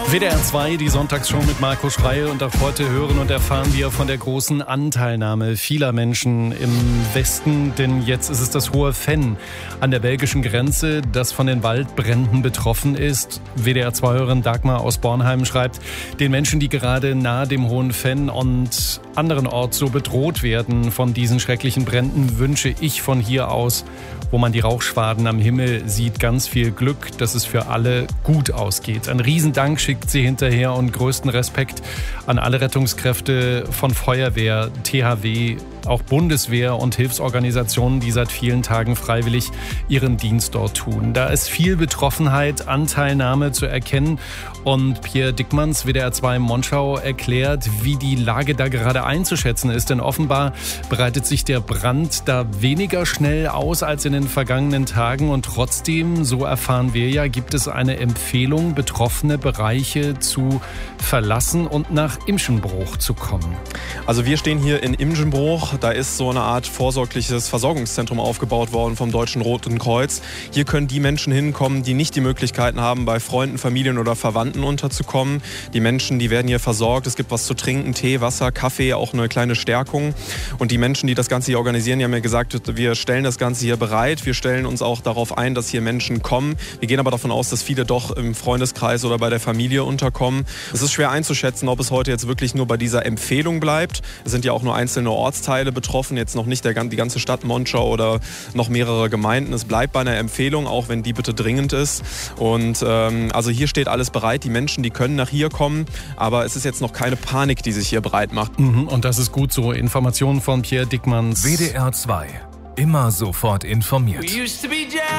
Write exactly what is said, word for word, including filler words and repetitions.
W D R zwei, die Sonntagsshow mit Marco Schreil, und auch heute hören und erfahren wir von der großen Anteilnahme vieler Menschen im Westen, denn jetzt ist es das Hohe Venn an der belgischen Grenze, das von den Waldbränden betroffen ist. W D R zwei-Hörerin Dagmar aus Bornheim schreibt, den Menschen, die gerade nahe dem Hohen Venn und anderenorts so bedroht werden von diesen schrecklichen Bränden, wünsche ich von hier aus, wo man die Rauchschwaden am Himmel sieht, ganz viel Glück, dass es für alle gut ausgeht. Ein Riesendank schickt sie hinterher und größten Respekt an alle Rettungskräfte von Feuerwehr, T H W, auch Bundeswehr und Hilfsorganisationen, die seit vielen Tagen freiwillig ihren Dienst dort tun. Da ist viel Betroffenheit, Anteilnahme zu erkennen, und Pierre Dickmanns, W D R zwei Monschau, erklärt, wie die Lage da gerade einzuschätzen ist. Denn offenbar breitet sich der Brand da weniger schnell aus als in den vergangenen Tagen. Und trotzdem, so erfahren wir ja, gibt es eine Empfehlung, betroffene Bereiche zu verlassen und nach Imschenbruch zu kommen. Also wir stehen hier in Imschenbruch. Da ist so eine Art vorsorgliches Versorgungszentrum aufgebaut worden vom Deutschen Roten Kreuz. Hier können die Menschen hinkommen, die nicht die Möglichkeiten haben, bei Freunden, Familien oder Verwandten unterzukommen. Die Menschen, die werden hier versorgt. Es gibt was zu trinken, Tee, Wasser, Kaffee, auch eine kleine Stärkung. Und die Menschen, die das Ganze hier organisieren, die haben mir gesagt, wir stellen das Ganze hier bereit. Wir stellen uns auch darauf ein, dass hier Menschen kommen. Wir gehen aber davon aus, dass viele doch im Freundeskreis oder bei der Familie unterkommen. Es ist schwer einzuschätzen, ob es heute jetzt wirklich nur bei dieser Empfehlung bleibt. Es sind ja auch nur einzelne Ortsteile betroffen, jetzt noch nicht der, die ganze Stadt Monschau oder noch mehrere Gemeinden. Es bleibt bei einer Empfehlung, auch wenn die bitte dringend ist. Und ähm, also hier steht alles bereit. Die Menschen, die können nach hier kommen, aber es ist jetzt noch keine Panik, die sich hier breit macht. Mhm, und das ist gut so. Informationen von Pierre Dickmanns. W D R zwei. Immer sofort informiert.